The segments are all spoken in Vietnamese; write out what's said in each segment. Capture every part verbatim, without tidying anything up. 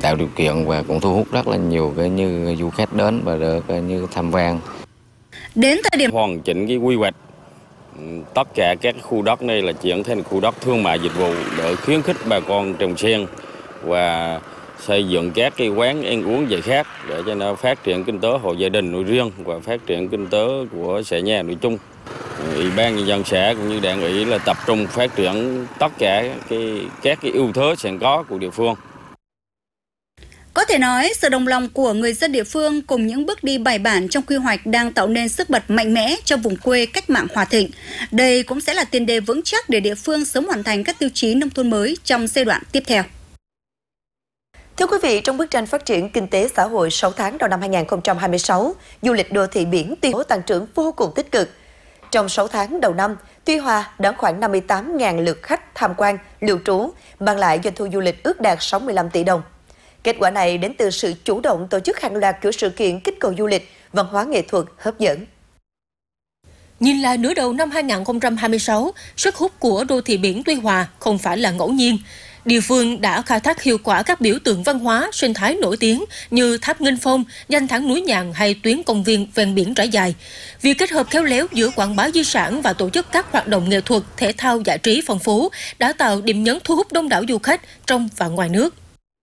tạo điều kiện và cũng thu hút rất là nhiều cái như du khách đến và được như tham quan. Đến thời điểm hoàn chỉnh cái quy hoạch, tất cả các khu đất này là chuyển thành khu đất thương mại dịch vụ để khuyến khích bà con trồng sen và xây dựng các cái quán ăn uống giải khát để cho nó phát triển kinh tế hộ gia đình nói riêng và phát triển kinh tế của xã nhà nói chung. Ủy ban nhân dân xã cũng như đảng ủy là tập trung phát triển tất cả cái các cái ưu thế sẵn có của địa phương. Có thể nói, sự đồng lòng của người dân địa phương cùng những bước đi bài bản trong quy hoạch đang tạo nên sức bật mạnh mẽ cho vùng quê cách mạng Hòa Thịnh. Đây cũng sẽ là tiền đề vững chắc để địa phương sớm hoàn thành các tiêu chí nông thôn mới trong giai đoạn tiếp theo. Thưa quý vị, trong bức tranh phát triển kinh tế xã hội sáu tháng đầu năm hai nghìn không trăm hai mươi sáu, du lịch đô thị biển Tuy Hòa tăng trưởng vô cùng tích cực. Trong sáu tháng đầu năm, Tuy Hòa đón khoảng năm mươi tám nghìn lượt khách tham quan, lưu trú, mang lại doanh thu du lịch ước đạt sáu mươi lăm tỷ đồng. Kết quả này đến từ sự chủ động tổ chức hàng loạt chuỗi sự kiện kích cầu du lịch, văn hóa nghệ thuật hấp dẫn. Nhìn lại nửa đầu năm hai nghìn không trăm hai mươi sáu, sức hút của đô thị biển Tuy Hòa không phải là ngẫu nhiên. Địa phương đã khai thác hiệu quả các biểu tượng văn hóa, sinh thái nổi tiếng như Tháp Nghinh Phong, danh thắng núi Nhạn hay tuyến công viên ven biển trải dài. Việc kết hợp khéo léo giữa quảng bá di sản và tổ chức các hoạt động nghệ thuật, thể thao giải trí phong phú đã tạo điểm nhấn thu hút đông đảo du khách trong và ngoài nước.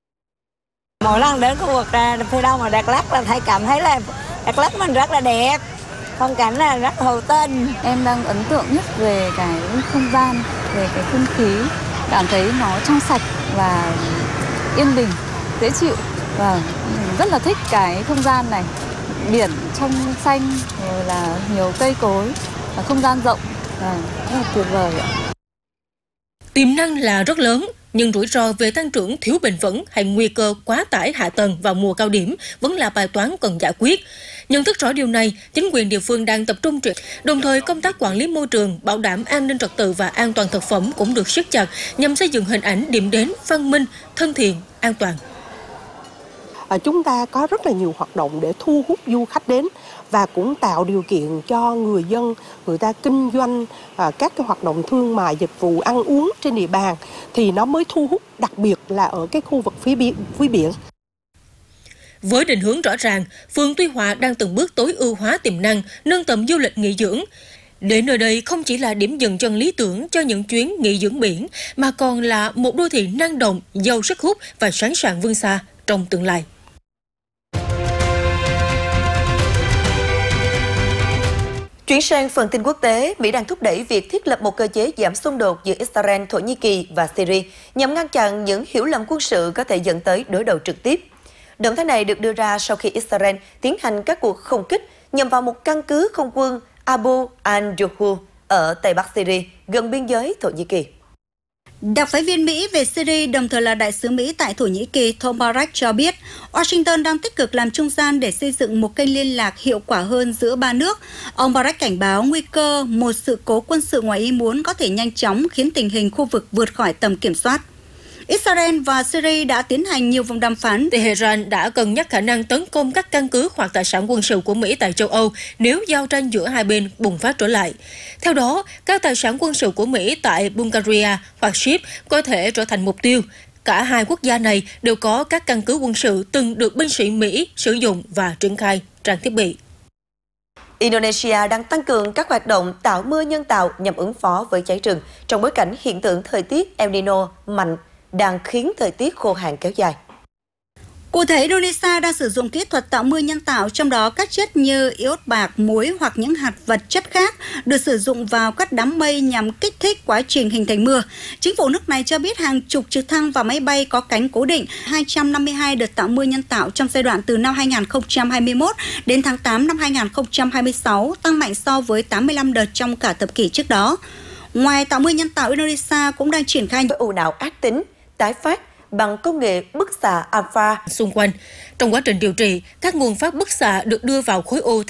Mỗi lần đến khu vực phía đông mà Đắk Lắk là thấy cảm thấy là Đắk Lắk mình rất là đẹp, phong cảnh là rất hữu tình. Em đang ấn tượng nhất về cái không gian, về cái không khí, cảm thấy nó trong sạch và yên bình, dễ chịu và rất là thích cái không gian này. Biển trong xanh, rồi là nhiều cây cối, và không gian rộng, và rất là tuyệt vời ạ. Tiềm năng là rất lớn, nhưng rủi ro về tăng trưởng thiếu bền vững hay nguy cơ quá tải hạ tầng vào mùa cao điểm vẫn là bài toán cần giải quyết. Nhận thức rõ điều này, chính quyền địa phương đang tập trung triển, đồng thời công tác quản lý môi trường, bảo đảm an ninh trật tự và an toàn thực phẩm cũng được siết chặt nhằm xây dựng hình ảnh điểm đến văn minh, thân thiện, an toàn. À, chúng ta có rất là nhiều hoạt động để thu hút du khách đến và cũng tạo điều kiện cho người dân, người ta kinh doanh à, các cái hoạt động thương mại, dịch vụ, ăn uống trên địa bàn thì nó mới thu hút, đặc biệt là ở cái khu vực phía biển. Phía biển. Với định hướng rõ ràng, phường Tuy Hòa đang từng bước tối ưu hóa tiềm năng, nâng tầm du lịch nghỉ dưỡng. Để nơi đây không chỉ là điểm dừng chân lý tưởng cho những chuyến nghỉ dưỡng biển, mà còn là một đô thị năng động, giàu sức hút và sẵn sàng vươn xa trong tương lai. Chuyển sang phần tin quốc tế, Mỹ đang thúc đẩy việc thiết lập một cơ chế giảm xung đột giữa Israel, Thổ Nhĩ Kỳ và Syria nhằm ngăn chặn những hiểu lầm quân sự có thể dẫn tới đối đầu trực tiếp. Động thái này được đưa ra sau khi Israel tiến hành các cuộc không kích nhằm vào một căn cứ không quân Abu al-Juhur ở Tây Bắc Syria, gần biên giới Thổ Nhĩ Kỳ. Đặc phái viên Mỹ về Syria, đồng thời là đại sứ Mỹ tại Thổ Nhĩ Kỳ Tom Barrack cho biết, Washington đang tích cực làm trung gian để xây dựng một kênh liên lạc hiệu quả hơn giữa ba nước. Ông Barrack cảnh báo nguy cơ một sự cố quân sự ngoài ý muốn có thể nhanh chóng khiến tình hình khu vực vượt khỏi tầm kiểm soát. Israel và Syria đã tiến hành nhiều vòng đàm phán. Tehran đã cân nhắc khả năng tấn công các căn cứ hoặc tài sản quân sự của Mỹ tại châu Âu nếu giao tranh giữa hai bên bùng phát trở lại. Theo đó, các tài sản quân sự của Mỹ tại Bulgaria hoặc Chypre có thể trở thành mục tiêu. Cả hai quốc gia này đều có các căn cứ quân sự từng được binh sĩ Mỹ sử dụng và triển khai trang thiết bị. Indonesia đang tăng cường các hoạt động tạo mưa nhân tạo nhằm ứng phó với cháy rừng trong bối cảnh hiện tượng thời tiết El Nino mạnh đang khiến thời tiết khô hạn kéo dài. Cụ thể, Indonesia đang sử dụng kỹ thuật tạo mưa nhân tạo, trong đó các chất như iốt bạc, muối hoặc những hạt vật chất khác được sử dụng vào các đám mây nhằm kích thích quá trình hình thành mưa. Chính phủ nước này cho biết hàng chục trực thăng và máy bay có cánh cố định, hai trăm năm mươi hai đợt tạo mưa nhân tạo trong giai đoạn từ năm hai nghìn không trăm hai mươi mốt đến tháng tám năm hai nghìn không trăm hai mươi sáu, tăng mạnh so với tám mươi lăm đợt trong cả thập kỷ trước đó. Ngoài tạo mưa nhân tạo, Indonesia cũng đang triển khai với ưu não ác tính, tái phát bằng công nghệ bức xạ alpha xung quanh. Trong quá trình điều trị, các nguồn phát bức xạ được đưa vào khối u